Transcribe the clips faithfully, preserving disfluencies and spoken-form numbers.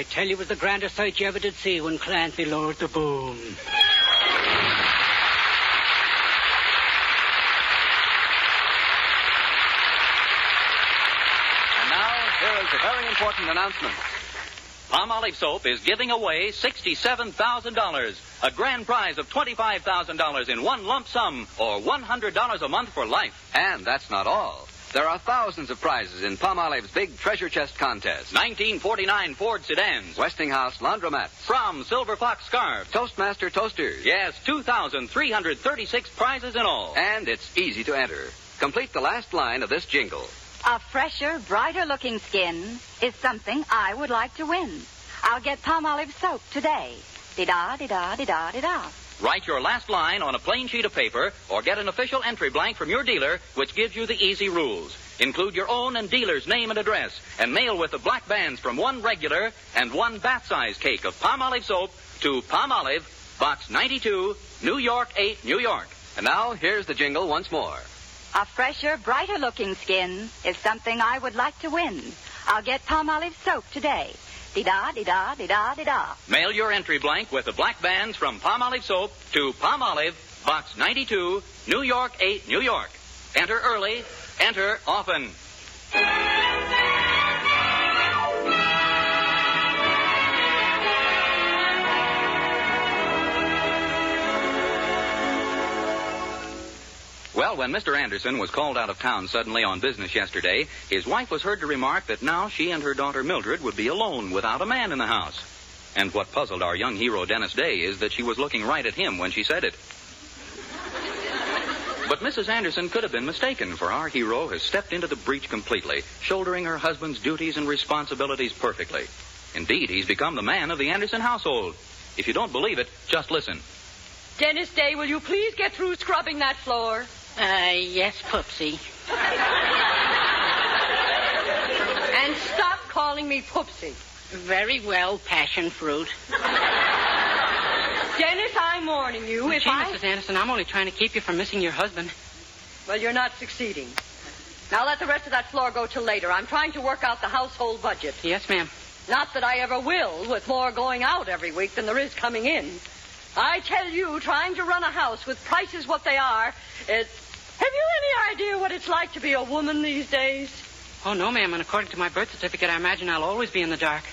I tell you, it was the grandest sight you ever did see when Clancy lowered the boom. And now, here is a very important announcement. Palmolive Soap is giving away sixty-seven thousand dollars, a grand prize of twenty-five thousand dollars in one lump sum, or one hundred dollars a month for life. And that's not all. There are thousands of prizes in Palmolive's big treasure chest contest. nineteen forty-nine Ford sedans. Westinghouse laundromats. From Silver Fox scarves. Toastmaster toasters. Yes, two thousand three hundred thirty-six prizes in all. And it's easy to enter. Complete the last line of this jingle. A fresher, brighter-looking skin is something I would like to win. I'll get Palmolive soap today. Di-da, di-da, di-da, di-da. Write your last line on a plain sheet of paper or get an official entry blank from your dealer, which gives you the easy rules. Include your own and dealer's name and address, and mail with the black bands from one regular and one bath-size cake of Palmolive soap to Palmolive, Box ninety-two, New York eight, New York. And now, here's the jingle once more. A fresher, brighter-looking skin is something I would like to win. I'll get Palmolive soap today. Di-da, di-da, di-da, di-da. Mail your entry blank with the black bands from Palmolive soap to Palmolive, Box ninety-two, New York eight, New York. Enter early, enter often. Well, when Mister Anderson was called out of town suddenly on business yesterday, his wife was heard to remark that now she and her daughter Mildred would be alone without a man in the house. And what puzzled our young hero Dennis Day is that she was looking right at him when she said it. But Missus Anderson could have been mistaken, for our hero has stepped into the breach completely, shouldering her husband's duties and responsibilities perfectly. Indeed, he's become the man of the Anderson household. If you don't believe it, just listen. Dennis Day, will you please get through scrubbing that floor? Uh, yes, Poopsie. And stop calling me Poopsie. Very well, passion fruit. Dennis, I'm warning you. If Gee, I... Missus Anderson, I'm only trying to keep you from missing your husband. Well, you're not succeeding. Now let the rest of that floor go till later. I'm trying to work out the household budget. Yes, ma'am. Not that I ever will, with more going out every week than there is coming in. I tell you, trying to run a house with prices what they are, it... Have you any idea what it's like to be a woman these days? Oh, no, ma'am, and according to my birth certificate, I imagine I'll always be in the dark.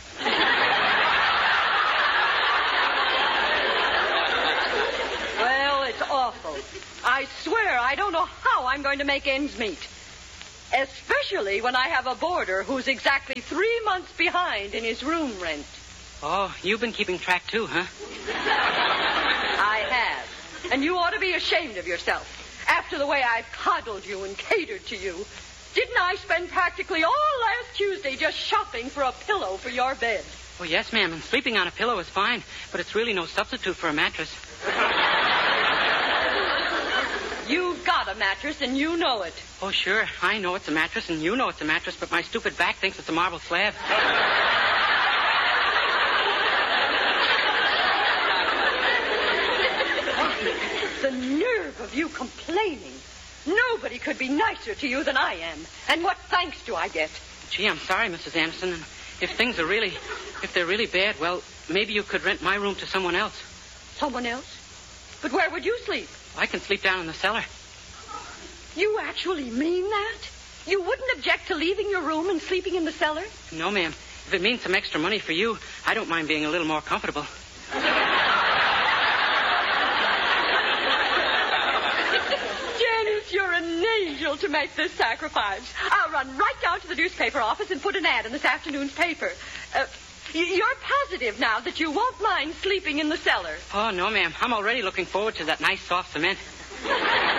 Well, it's awful. I swear I don't know how I'm going to make ends meet. Especially when I have a boarder who's exactly three months behind in his room rent. Oh, you've been keeping track, too, huh? I have. And you ought to be ashamed of yourself. After the way I've coddled you and catered to you. Didn't I spend practically all last Tuesday just shopping for a pillow for your bed? Oh, yes, ma'am, and sleeping on a pillow is fine, but it's really no substitute for a mattress. You've got a mattress, and you know it. Oh, sure, I know it's a mattress, and you know it's a mattress, but my stupid back thinks it's a marble slab. The nerve of you complaining. Nobody could be nicer to you than I am. And what thanks do I get? Gee, I'm sorry, Missus Anderson. And if things are really, if they're really bad, well, maybe you could rent my room to someone else. Someone else? But where would you sleep? I can sleep down in the cellar. You actually mean that? You wouldn't object to leaving your room and sleeping in the cellar? No, ma'am. If it means some extra money for you, I don't mind being a little more comfortable. You're an angel to make this sacrifice. I'll run right down to the newspaper office and put an ad in this afternoon's paper. Uh, you're positive now that you won't mind sleeping in the cellar? Oh, no, ma'am. I'm already looking forward to that nice, soft cement.